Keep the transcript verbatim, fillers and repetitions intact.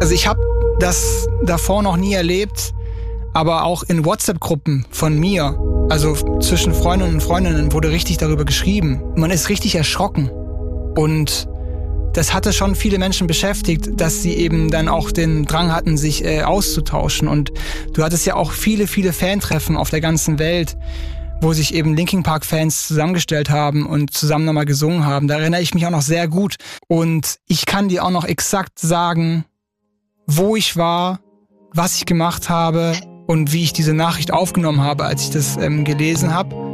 Also ich habe das davor noch nie erlebt, aber auch in WhatsApp-Gruppen von mir, also zwischen Freundinnen und Freundinnen, wurde richtig darüber geschrieben. Man ist richtig erschrocken. Und das hatte schon viele Menschen beschäftigt, dass sie eben dann auch den Drang hatten, sich äh, auszutauschen. Und du hattest ja auch viele, viele Fantreffen auf der ganzen Welt, wo sich eben Linkin Park-Fans zusammengestellt haben und zusammen nochmal gesungen haben. Da erinnere ich mich auch noch sehr gut. Und ich kann dir auch noch exakt sagen, wo ich war, was ich gemacht habe und wie ich diese Nachricht aufgenommen habe, als ich das ähm, gelesen habe.